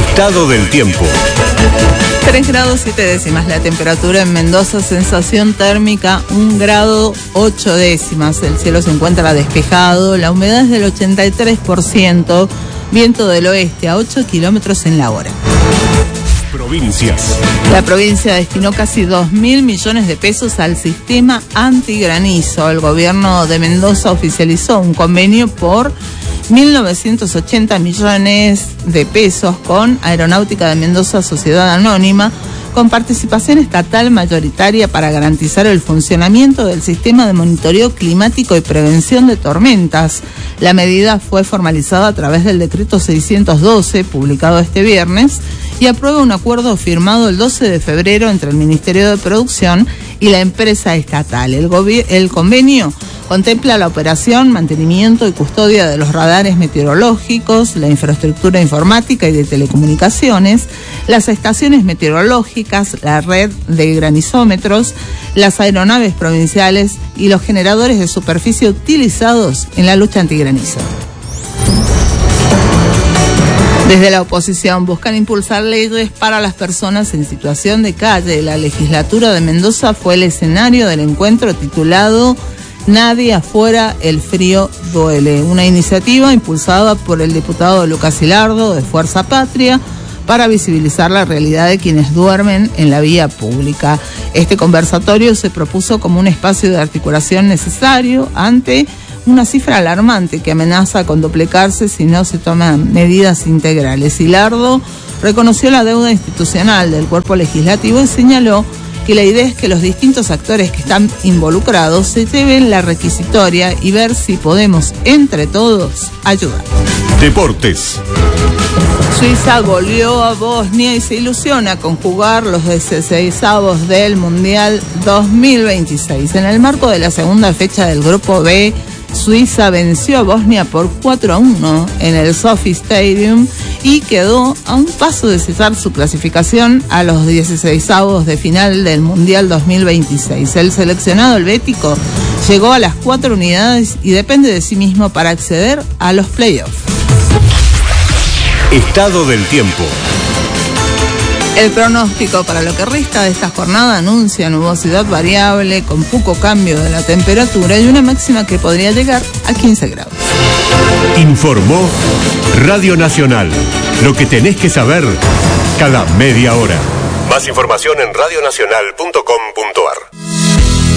Estado del tiempo. 3 grados 7 décimas la temperatura en Mendoza, sensación térmica 1 grado 8 décimas. El cielo se encuentra despejado, la humedad es del 83%, viento del oeste a 8 kilómetros en la hora. Provincias. La provincia destinó casi 2.000 millones de pesos al sistema antigranizo. El gobierno de Mendoza oficializó un convenio por 1.980 millones de pesos con Aeronáutica de Mendoza Sociedad Anónima, con participación estatal mayoritaria para garantizar el funcionamiento del sistema de monitoreo climático y prevención de tormentas. La medida fue formalizada a través del decreto 612, publicado este viernes, y aprueba un acuerdo firmado el 12 de febrero entre el Ministerio de Producción y la empresa estatal. El convenio contempla la operación, mantenimiento y custodia de los radares meteorológicos, la infraestructura informática y de telecomunicaciones, las estaciones meteorológicas, la red de granizómetros, las aeronaves provinciales y los generadores de superficie utilizados en la lucha antigranizo. Desde la oposición buscan impulsar leyes para las personas en situación de calle. La legislatura de Mendoza fue el escenario del encuentro titulado Nadie afuera, el frío duele, una iniciativa impulsada por el diputado Lucas Hilardo de Fuerza Patria para visibilizar la realidad de quienes duermen en la vía pública. Este conversatorio se propuso como un espacio de articulación necesario ante una cifra alarmante que amenaza con duplicarse si no se toman medidas integrales. Hilardo reconoció la deuda institucional del cuerpo legislativo y señaló que la idea es que los distintos actores que están involucrados se lleven la requisitoria y ver si podemos, entre todos, ayudar. Deportes. Suiza volvió a Bosnia y se ilusiona con jugar los 16avos del Mundial 2026. En el marco de la segunda fecha del Grupo B, Suiza venció a Bosnia por 4-1 en el Sophie Stadium y quedó a un paso de sellar su clasificación a los 16avos de final del Mundial 2026. El seleccionado helvético llegó a las 4 unidades y depende de sí mismo para acceder a los playoffs. Estado del tiempo. El pronóstico para lo que resta de esta jornada anuncia nubosidad variable con poco cambio de la temperatura y una máxima que podría llegar a 15 grados. Informó Radio Nacional. Lo que tenés que saber cada media hora. Más información en radionacional.com.ar.